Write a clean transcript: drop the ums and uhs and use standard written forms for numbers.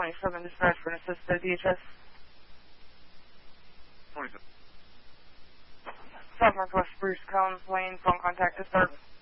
27 dispatch for an assist at DHS. 27. South Northwest Bruce Combs Lane, phone contact to start.